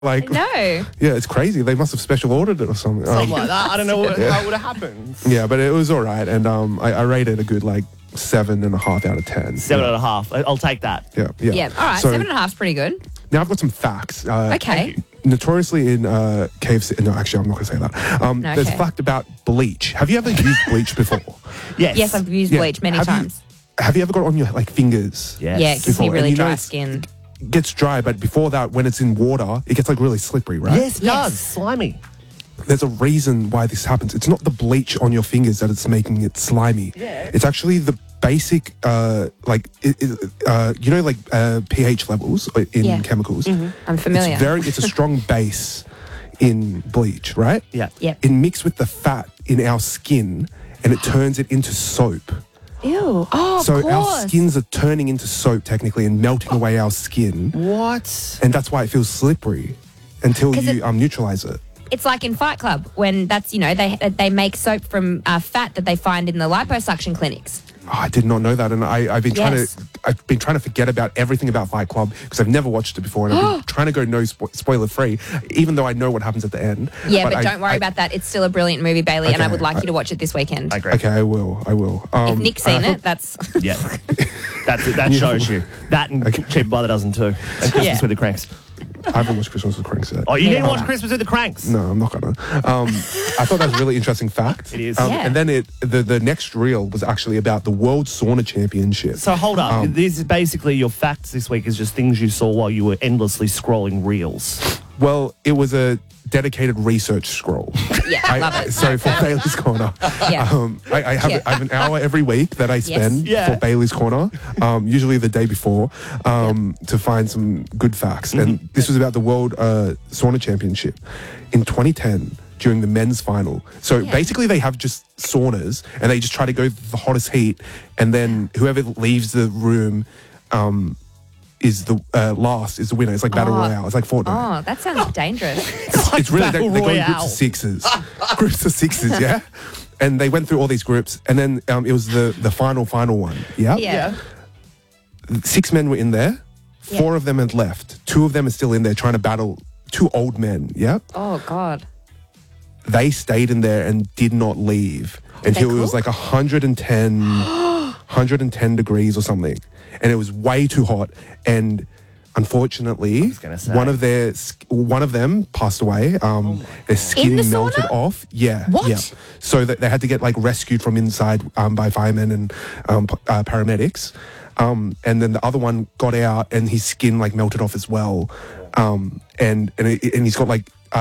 Like, No. yeah, it's crazy. They must have special ordered it or something. Something like that. I don't know how it would have happened. Yeah, but it was all right. And I rated a good, 7.5 out of 10. 7.5. I'll take that. Yeah. Yeah. All right. So 7.5's pretty good. now I've got some facts. Okay. Notoriously in KFC. No, actually, I'm not going to say that. There's a Okay. fact about bleach. Have you ever used bleach before? Yes. Yes, I've used Yeah. bleach many Have you- times. Have you ever got it on your fingers? Yes. Yeah, it gives me Before, really and you know dry it's- skin. It gets dry, but before that, when it's in water, it gets really slippery, right? Yes, it does. Yes. Slimy. There's a reason why this happens. It's not the bleach on your fingers that it's making it slimy. Yeah. It's actually the basic, pH levels in Yeah. chemicals. I'm familiar. It's a strong base in bleach, right? Yeah. Yep. It mixes with the fat in our skin and it turns it into soap. Ew. Oh, So of course. our skins are turning into soap technically and melting away our skin. What? And that's why it feels slippery until 'Cause you neutralize it. It's like in Fight Club when that's, they make soap from fat that they find in the liposuction clinics. Oh, I did not know that, and I've been Yes. trying to forget about everything about Fight Club because I've never watched it before, and I've been trying to go spoiler free, even though I know what happens at the end. Yeah, but don't worry about that. It's still a brilliant movie, Bailey, and I Okay, would like you to watch it this weekend. I agree. Okay, I will. If Nick's seen it, that's... Yeah. That shows you. That and Cheap by the Dozen too. And Christmas Yeah. with the Cranks. I haven't watched Christmas with Cranks yet. Oh, you Yeah. didn't watch Christmas with the Cranks? No, I'm not gonna. I thought that was a really interesting fact. It is. Yeah. And then the next reel was actually about the World Sauna Championship. So hold up. This is basically your facts this week is just things you saw while you were endlessly scrolling reels. Well, it was a dedicated research scroll. Yeah, I love it. So for Bailey's Corner, Yeah. I have an hour every week that I spend Yeah. for Bailey's Corner, usually the day before, to find some good facts. And this was about the World Sauna Championship in 2010 during the men's final. So basically they have just saunas and they just try to go the hottest heat, and then whoever leaves the room is the last is the winner. It's like Battle Royale. It's like Fortnite. Oh, that sounds dangerous. It's really, Battle they go in groups Royale. of sixes. Groups of sixes, yeah? And they went through all these groups, and then it was the final one, yeah? Yeah. 6 men were in there. 4 of them had left. 2 of them are still in there trying to battle 2 old men, yeah? Oh, God. They stayed in there and did not leave until it was cook? like 110 degrees or something. And it was way too hot. And unfortunately, gonna say. one of them passed away. Their skin In the melted sauna? off. Yeah. What? Yeah. So that they had to get rescued from inside by firemen and paramedics. And then the other one got out and his skin melted off as well. And he's got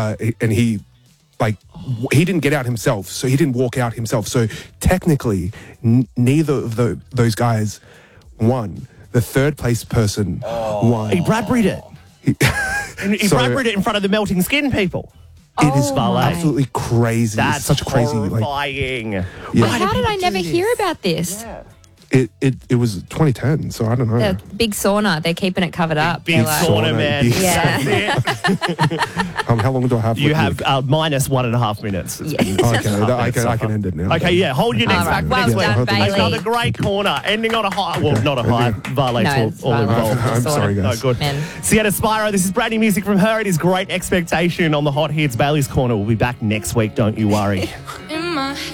he didn't get out himself, so he didn't walk out himself. So technically, neither of those guys won. The third place person won. He Bradbury'd it. He So- Bradbury'd it in front of the melting skin people. It is my. absolutely crazy. That's It's such a crazy. horrifying. Yeah. Why do How did I people never do hear this? about this? It was 2010, so I don't know. The big sauna, they're keeping it covered up. Big They're like- sauna, man. Big Yeah. That's it. How long do I have? You left, have Nick? minus 1.5 minutes. It's Yeah. been- Okay, I can end it now. Okay, yeah. Hold your next All right, fact for well next week. done, Bailey. Another great corner, ending on a high. Well, not a high. Violates No, it's all violent. involved. I'm sorry, No, guys. good. Man. Sienna Spyro, this is brand new music from her. It is Great Expectation on the Hot Hits. Bailey's Corner will be back next week. Don't you worry.